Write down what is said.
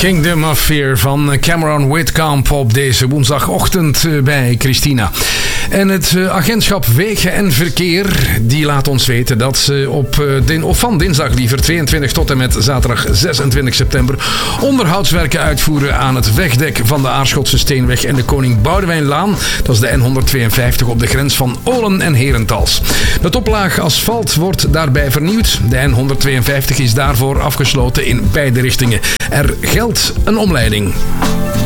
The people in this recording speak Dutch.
Kingdom of Fear van Cameron Whitcomb op deze woensdagochtend bij Christina. En het agentschap Wegen en Verkeer die laat ons weten dat ze van dinsdag 22 tot en met zaterdag 26 september onderhoudswerken uitvoeren aan het wegdek van de Aarschotse Steenweg en de Koning Boudewijnlaan. Dat is de N152 op de grens van Olen en Herentals. De toplaag asfalt wordt daarbij vernieuwd. De N152 is daarvoor afgesloten in beide richtingen. Er geldt een omleiding.